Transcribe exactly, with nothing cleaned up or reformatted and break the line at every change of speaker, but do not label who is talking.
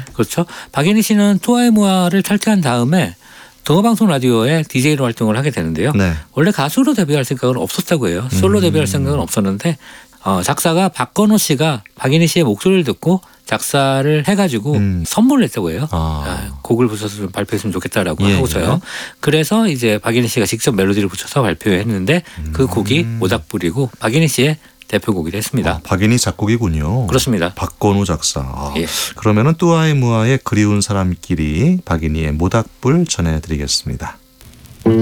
그렇죠. 박예리 씨는 투아이무아를 탈퇴한 다음에 동아방송 라디오에 디제이로 활동을 하게 되는데요.
네.
원래 가수로 데뷔할 생각은 없었다고 해요. 솔로
음.
데뷔할 생각은 없었는데 어, 작사가 박건호 씨가 박예리 씨의 목소리를 듣고 작사를 해가지고
음.
선물을 했다고 해요.
아.
아, 곡을 붙여서 좀 발표했으면 좋겠다라고
예,
하고서요.
예.
그래서 이제 박예리 씨가 직접 멜로디를 붙여서 발표했는데
음.
그 곡이 모닥불이고 박예리 씨의 대표곡이 됐습니다.
아, 박인희 작곡이군요.
그렇습니다.
박건우 작사. 아,
예.
그러면은 뚜아이무아의 그리운 사람끼리 박인희의 모닥불 전해드리겠습니다.